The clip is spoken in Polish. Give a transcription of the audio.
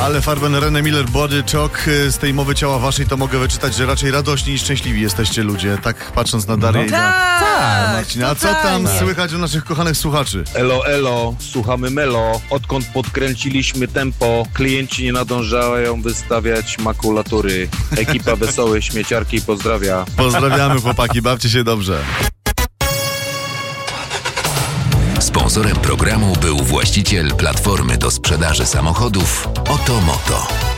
Ale Farben, René Miller, Body Talk, z tej mowy ciała waszej to mogę wyczytać, że raczej radośni i szczęśliwi jesteście ludzie, tak patrząc na Darię i na Marcina. A co tam słychać u naszych kochanych słuchaczy? Elo, elo, słuchamy Melo. Odkąd podkręciliśmy tempo, klienci nie nadążają wystawiać makulatury. Ekipa Wesołe Śmieciarki pozdrawia. Pozdrawiamy chłopaki, bawcie się dobrze. Sponsorem programu był właściciel platformy do sprzedaży samochodów Otomoto.